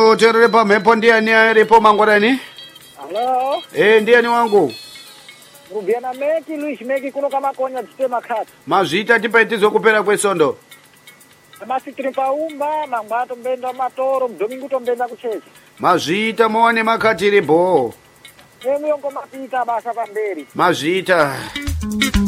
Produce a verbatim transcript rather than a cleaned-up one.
Halo, terere pa mepo ndiani aripo mangwarani? Halo, Eh, ndiani wangu? Rubiana Meki, Luis Meki kuno kama konya titema kati. Mazita tipaitizo kupera kwesondo. Amasi trimpa umba, mambato mbenda matoro, domingo tombenda kucheza. Mazita muone makati ripo. Emi yonko mapita basa pamberi. Mazita.